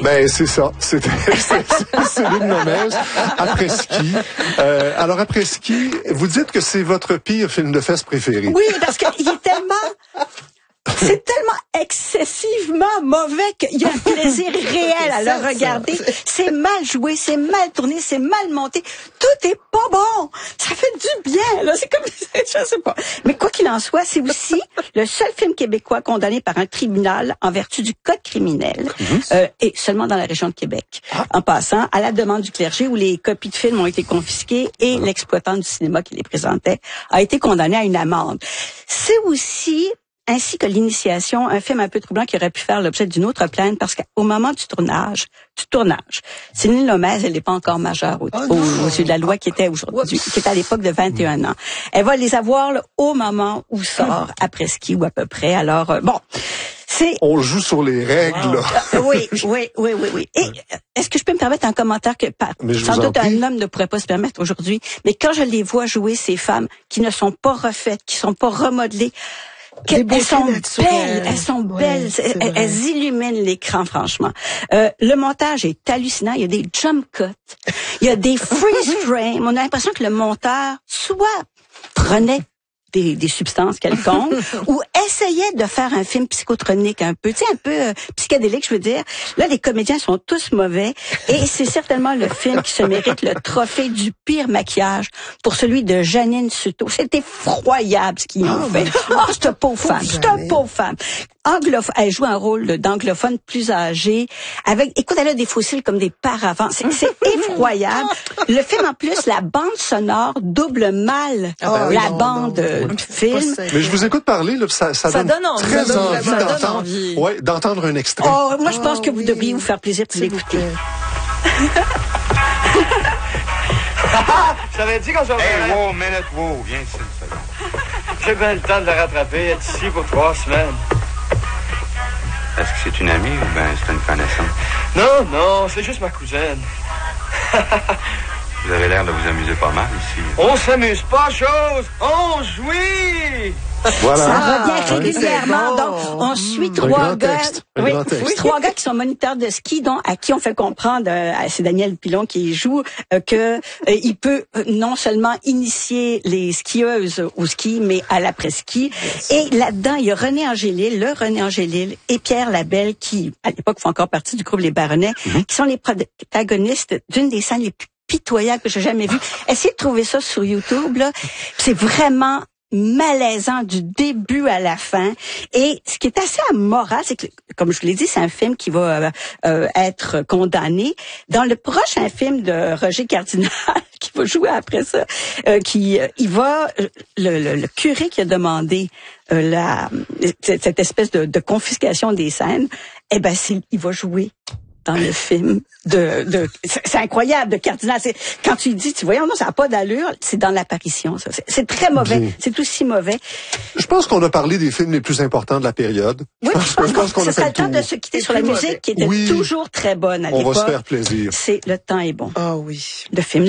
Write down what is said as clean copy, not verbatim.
Ben, c'est ça. C'était Céline Nomez, après ski. Alors, après ski, vous dites que c'est votre pire film de fesses préféré. Oui, parce qu'il est c'est tellement excessivement mauvais qu'il y a un plaisir réel à le regarder. C'est mal joué, c'est mal tourné, c'est mal monté. Tout est pas bon. Ça fait du bien, là. C'est comme, je sais pas. Mais quoi qu'il en soit, c'est aussi le seul film québécois condamné par un tribunal en vertu du code criminel, et seulement dans la région de Québec. En passant, à la demande du clergé où les copies de films ont été confisquées et l'exploitant du cinéma qui les présentait a été condamné à une amende. C'est aussi ainsi que l'Initiation, un film un peu troublant qui aurait pu faire l'objet d'une autre plainte parce qu'au moment du tournage, Céline Nomez, elle n'est pas encore majeure aux yeux de la loi qui était aujourd'hui, qui est à l'époque de 21 ans. Elle va les avoir là, au moment où sort après ski ou à peu près. Alors, bon. On joue sur les règles, là. Oui. Et est-ce que je peux me permettre un commentaire que sans doute un homme ne pourrait pas se permettre aujourd'hui, mais quand je les vois jouer ces femmes qui ne sont pas refaites, qui sont pas remodelées, elles sont belles, elles illuminent l'écran, franchement. Le montage est hallucinant, il y a des jump cuts, il y a des freeze frames, on a l'impression que le monteur soit prenait des substances quelconques ou essayait de faire un film psychotronique un peu, tu sais, un peu psychédélique, je veux dire. Là, les comédiens sont tous mauvais et c'est certainement le film qui se mérite le trophée du pire maquillage pour celui de Janine Suto. C'est effroyable ce qu'ils ont fait. C'est une pauvre femme. Elle joue un rôle d'anglophone plus âgé. Écoute, elle a des fossiles comme des paravents. C'est effroyable. Le film, en plus, la bande sonore double mal la bande du film. Mais je vous écoute parler, là, ça donne très envie d'entendre un extrait. Moi, je pense que vous devriez vous faire plaisir pour l'écouter. Je t'avais dit qu'on se reverrait. Hey, wow, viens ici une seconde. J'ai bien le temps de la rattraper, être ici pour 3 semaines. Est-ce que c'est une amie ou bien c'est une connaissance? Non, c'est juste ma cousine. Vous avez l'air de vous amuser pas mal ici. On s'amuse pas, chose! On jouit! Voilà. Ça revient régulièrement. Donc, on suit trois gars. Trois gars qui sont moniteurs de ski, dont à qui on fait comprendre, c'est Daniel Pilon qui y joue, que il peut non seulement initier les skieuses au ski, mais à l'après-ski. Et là-dedans, il y a René Angélil et Pierre Labelle qui, à l'époque, font encore partie du groupe Les Baronnets, qui sont les protagonistes d'une des scènes les plus pitoyables que j'ai jamais vues. Essayez de trouver ça sur YouTube, là. C'est vraiment malaisant du début à la fin. Et ce qui est assez amoral, c'est que, comme je vous l'ai dit, c'est un film qui va être condamné. Dans le prochain film de Roger Cardinal, qui va jouer après ça, le curé qui a demandé cette espèce de confiscation des scènes, il va jouer dans le film c'est incroyable de Cardinal. Quand tu dis, tu vois, non, ça n'a pas d'allure, c'est dans l'apparition, ça. C'est très mauvais. Bien. C'est aussi mauvais. Je pense qu'on a parlé des films les plus importants de la période. Oui, je pense qu'on a fait le temps de se quitter sur la musique qui était toujours très bonne à l'époque. On va se faire plaisir. Le temps est bon. Ah oui. Le film